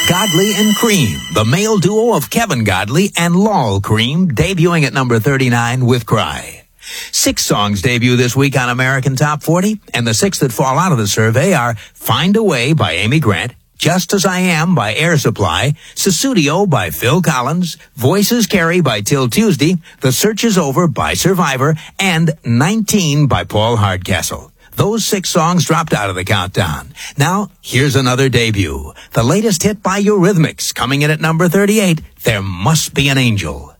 Godley and Cream, the male duo of Kevin Godley and Lol Cream, debuting at number 39 with Cry. 6 songs debut this week on American Top 40, and the 6 that fall out of the survey are Find a Way by Amy Grant, Just As I Am by Air Supply, Susudio by Phil Collins, Voices Carry by Till Tuesday, The Search Is Over by Survivor, and 19 by Paul Hardcastle. Those 6 songs dropped out of the countdown. Now, here's another debut. The latest hit by Eurythmics, coming in at number 38, There Must Be an Angel.